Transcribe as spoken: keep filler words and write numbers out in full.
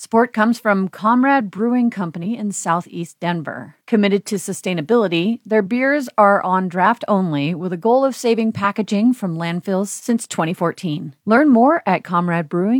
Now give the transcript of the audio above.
Support comes from Comrade Brewing Company in Southeast Denver. Committed to sustainability, their beers are on draft only with a goal of saving packaging from landfills since twenty fourteen. Learn more at comrade brewing